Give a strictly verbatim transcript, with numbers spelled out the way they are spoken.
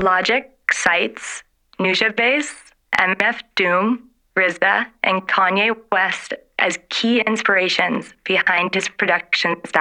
Logic cites Nujabes, M F Doom, R Z A, and Kanye West as key inspirations behind his production style.